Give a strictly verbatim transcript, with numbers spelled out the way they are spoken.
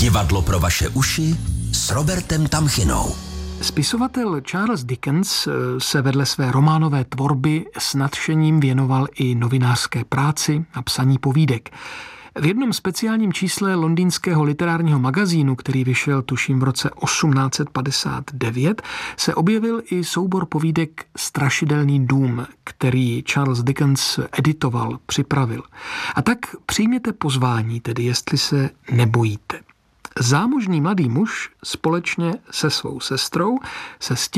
Divadlo pro vaše uši s Robertem Tamchinou. Spisovatel Charles Dickens se vedle své románové tvorby s nadšením věnoval i novinářské práci a psaní povídek. V jednom speciálním čísle londýnského literárního magazínu, který vyšel tuším v roce osmnáct set padesát devět, se objevil i soubor povídek Strašidelný dům, který Charles Dickens editoval, připravil. A tak přijměte pozvání, tedy jestli se nebojíte. Zámožný mladý muž společně se svou sestrou se